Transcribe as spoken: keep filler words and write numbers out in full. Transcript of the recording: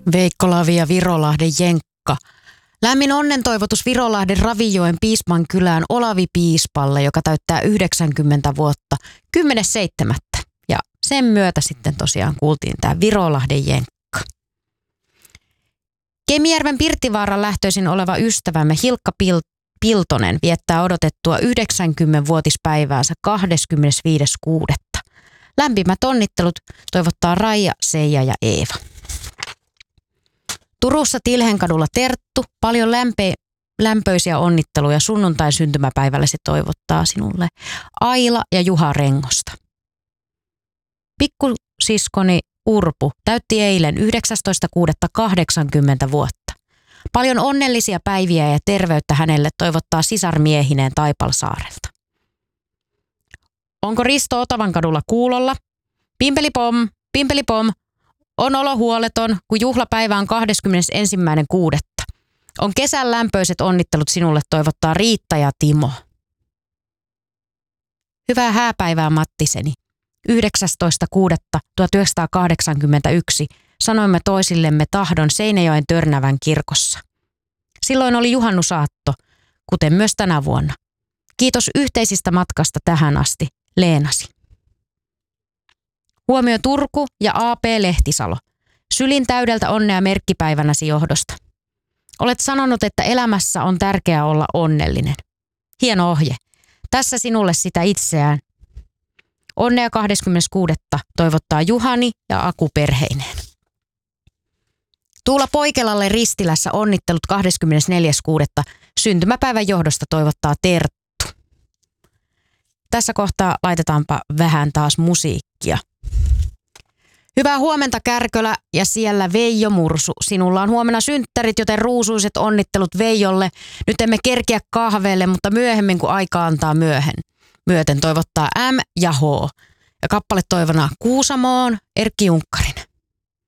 Veikko Lavi ja Virolahden Jenkka. Lämmin onnentoivotus Virolahden Ravijoen Piisman kylään Olavi Piispalle, joka täyttää yhdeksänkymmentä vuotta kymmenes seitsemättä. Ja sen myötä sitten tosiaan kuultiin tämä Virolahden Jenkka. Kemijärven Pirttivaaran lähtöisin oleva ystävämme Hilkka Pil- Piltonen viettää odotettua yhdeksänkymmenvuotispäiväänsä kahdeskymmenesviides kuudetta Lämpimät onnittelut toivottaa Raija, Seija ja Eeva. Turussa Tilhenkadulla Terttu, paljon lämpe- lämpöisiä onnitteluja sunnuntain syntymäpäivälle se toivottaa sinulle Aila ja Juha Rengosta. Pikkusiskoni Urpu täytti eilen yhdeksästoista kuudetta kahdeksankymmentä vuotta. Paljon onnellisia päiviä ja terveyttä hänelle toivottaa sisarmiehineen Taipalsaarelta. Onko Risto Otavankadulla kuulolla? Pimpelipom, pimpelipom. On olo huoleton, kun juhlapäivä on kahdeskymmenesensimmäinen kuudetta On kesän lämpöiset onnittelut sinulle toivottaa Riitta ja Timo. Hyvää hääpäivää Mattiseni. yhdeksästoista kuudetta tuhatyhdeksänsataakahdeksankymmentäyksi sanoimme toisillemme tahdon Seinäjoen Törnävän kirkossa. Silloin oli juhannusaatto, kuten myös tänä vuonna. Kiitos yhteisistä matkasta tähän asti, Leenasi. Huomio Turku ja A P Lehtisalo. Sylin täydeltä onnea merkkipäivänäsi johdosta. Olet sanonut, että elämässä on tärkeää olla onnellinen. Hieno ohje. Tässä sinulle sitä itseään. Onnea kahdeskymmenes kuudetta toivottaa Juhani ja Aku perheineen. Tuula Poikelalle Ristilässä onnittelut kahdeskymmenesneljäs kuudetta syntymäpäivän johdosta toivottaa Terttu. Tässä kohtaa laitetaanpa vähän taas musiikkia. Hyvää huomenta Kärkölä ja siellä Veijo Mursu. Sinulla on huomenna synttärit, joten ruusuiset onnittelut Veijolle. Nyt emme kerkiä kahveelle, mutta myöhemmin kun aika antaa myöhen. Myöten toivottaa M ja H. Ja kappale toivona Kuusamoon Erkki Junkkarinen.